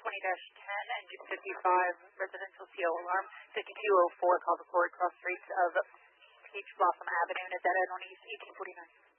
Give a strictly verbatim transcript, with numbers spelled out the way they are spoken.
twenty dash ten, engine fifty-five, residential C O alarm, fifty-two oh four, call the Corey Cross Streets of Peach Blossom Avenue, Nadetta on East, eighteen forty-nine.